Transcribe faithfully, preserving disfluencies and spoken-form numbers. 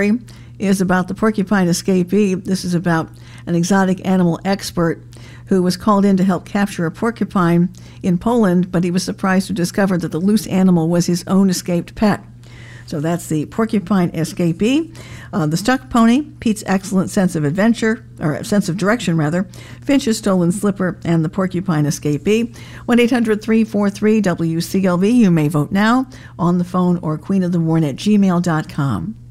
story is about the porcupine escapee. This is about an exotic animal expert who was called in to help capture a porcupine in Poland, but he was surprised to discover that the loose animal was his own escaped pet. So that's the porcupine escapee. Uh, the stuck pony, Pete's excellent sense of adventure, or sense of direction, rather, Finch's stolen slipper, and the porcupine escapee. one eight hundred three four three W C L V. You may vote now on the phone or queen of the morn at gmail dot com.